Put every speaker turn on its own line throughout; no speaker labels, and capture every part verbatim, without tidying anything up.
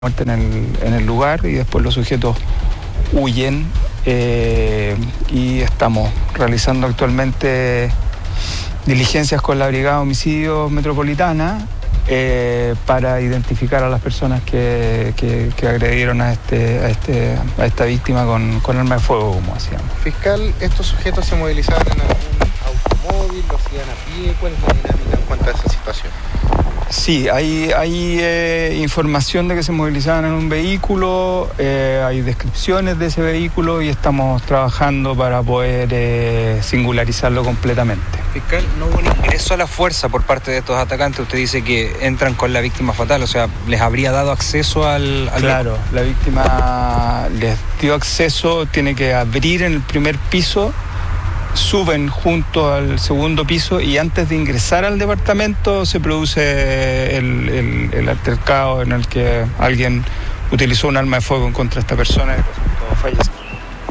muerte en el, en el lugar y después los sujetos huyen eh, y estamos realizando actualmente diligencias con la Brigada de Homicidios Metropolitana eh, para identificar a las personas que, que, que agredieron a, este, a, este, a esta víctima con, con arma de fuego, como hacíamos.
Fiscal, ¿estos sujetos se movilizaban en algún automóvil, lo hacían a pie? ¿Cuál es la dinámica en cuanto a esa situación?
Sí, hay, hay eh, información de que se movilizaban en un vehículo, eh, hay descripciones de ese vehículo y estamos trabajando para poder eh, singularizarlo completamente.
Fiscal, no hubo un ingreso a la fuerza por parte de estos atacantes. Usted dice que entran con la víctima fatal, o sea, ¿les habría dado acceso al...? al...
Claro, la víctima les dio acceso, tiene que abrir en el primer piso, suben junto al segundo piso y antes de ingresar al departamento se produce el, el, el altercado en el que alguien utilizó un arma de fuego contra esta persona y resultó fallecer.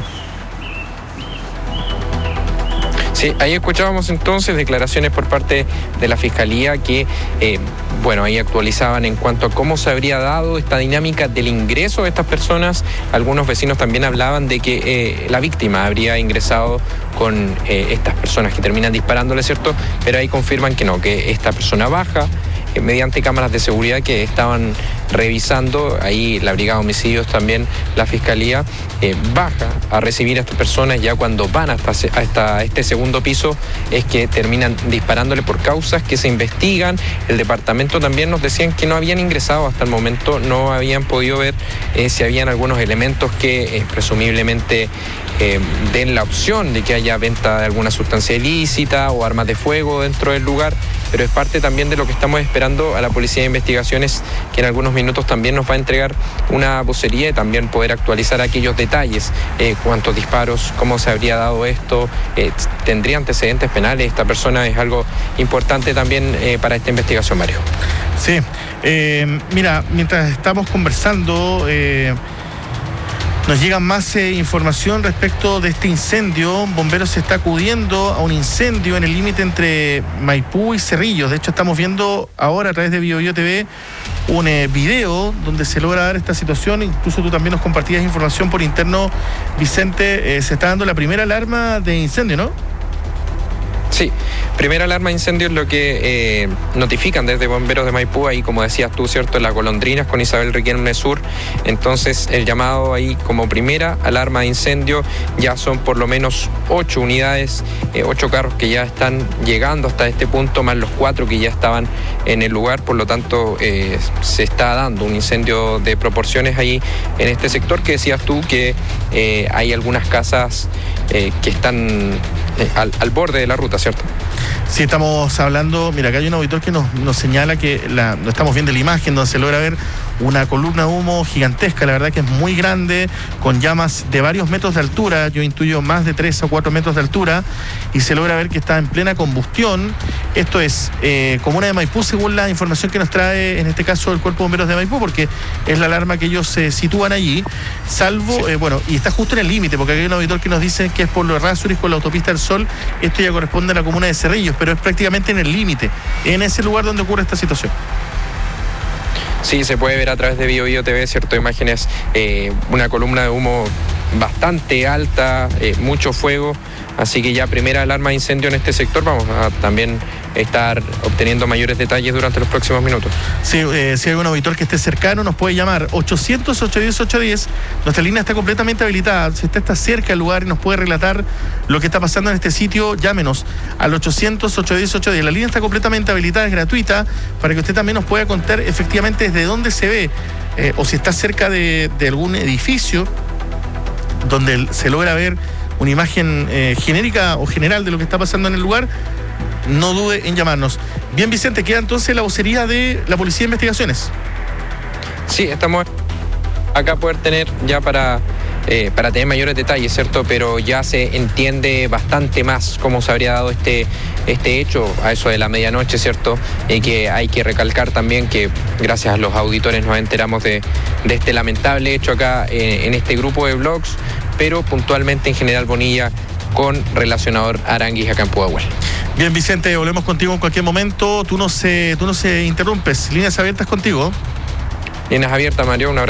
Sí, ahí escuchábamos entonces declaraciones por parte de la Fiscalía que, eh, bueno, ahí actualizaban en cuanto a cómo se habría dado esta dinámica del ingreso de estas personas. Algunos vecinos también hablaban de que eh, la víctima habría ingresado con eh, estas personas que terminan disparándole, ¿cierto? Pero ahí confirman que no, que esta persona baja eh, mediante cámaras de seguridad que estaban revisando. Ahí la Brigada de Homicidios, también la Fiscalía, eh, baja a recibir a estas personas. Ya cuando van hasta, hasta este segundo piso es que terminan disparándole por causas que se investigan. El departamento también nos decían que no habían ingresado hasta el momento, no habían podido ver eh, si habían algunos elementos que eh, presumiblemente eh, den la opción de que haya venta de alguna sustancia ilícita o armas de fuego dentro del lugar, pero es parte también de lo que estamos esperando a la Policía de Investigaciones, que en algunos minutos también nos va a entregar una vocería y también poder actualizar aquellos detalles, eh, cuántos disparos, cómo se habría dado esto, eh, tendría antecedentes penales. Esta persona es algo importante también eh, para esta investigación, Mario.
Sí, eh, mira, mientras estamos conversando, eh, nos llega más eh, información respecto de este incendio. Bomberos se está acudiendo a un incendio en el límite entre Maipú y Cerrillos. De hecho, estamos viendo ahora a través de Bio Bio T V un eh, video donde se logra dar esta situación. Incluso tú también nos compartías información por interno, Vicente. Eh, se está dando la primera alarma de incendio, ¿no?
Sí, primera alarma de incendio es lo que eh, notifican desde Bomberos de Maipú, ahí como decías tú, ¿cierto?, en Las Golondrinas con Isabel Riquelme Sur. Entonces el llamado ahí como primera alarma de incendio, ya son por lo menos ocho unidades, eh, ocho carros que ya están llegando hasta este punto, más los cuatro que ya estaban en el lugar. Por lo tanto, eh, se está dando un incendio de proporciones ahí en este sector, que decías tú que eh, hay algunas casas eh, que están eh, al, al borde de la ruta, ¿cierto?
Sí, estamos hablando, mira, acá hay un auditor que nos, nos señala que la, no estamos viendo la imagen donde se logra ver una columna de humo gigantesca, la verdad que es muy grande, con llamas de varios metros de altura, yo intuyo más de tres o cuatro metros de altura, y se logra ver que está en plena combustión. Esto es eh, comuna de Maipú, según la información que nos trae en este caso el Cuerpo de Bomberos de Maipú, porque es la alarma que ellos se eh, sitúan allí, salvo, eh, bueno, y está justo en el límite, porque aquí hay un auditor que nos dice que es por los Errázuriz con la autopista del Sol. Esto ya corresponde a la comuna de Cerrillos, pero es prácticamente en el límite, en ese lugar donde ocurre esta situación.
Sí, se puede ver a través de Bio Bio T V, ¿cierto? Imágenes, eh, una columna de humo bastante alta, eh, mucho fuego, así que ya primera alarma de incendio en este sector. Vamos a también estar obteniendo mayores detalles durante los próximos minutos.
Sí, eh, si hay algún auditor que esté cercano, nos puede llamar ochocientos, ochocientos diez, ochocientos diez. Nuestra línea está completamente habilitada. Si usted está cerca del lugar y nos puede relatar lo que está pasando en este sitio, llámenos al ochocientos, ochocientos diez, ochocientos diez. La línea está completamente habilitada, es gratuita, para que usted también nos pueda contar efectivamente desde dónde se ve, eh, o si está cerca de, de algún edificio donde se logra ver una imagen eh, genérica o general de lo que está pasando en el lugar. No dude en llamarnos. Bien, Vicente, queda entonces la vocería de la Policía de Investigaciones.
Sí, estamos acá poder tener ya para, eh, para tener mayores detalles, ¿cierto? Pero ya se entiende bastante más cómo se habría dado este, este hecho a eso de la medianoche, ¿cierto? Y que hay que recalcar también que gracias a los auditores nos enteramos de, de este lamentable hecho acá eh, en este grupo de blogs, pero puntualmente en General Bonilla con relacionador Aranguis acá en Pudahuel.
Bien, Vicente, volvemos contigo en cualquier momento. Tú no se, tú no se interrumpes. Líneas abiertas contigo.
Líneas abiertas, Mario, un abrazo.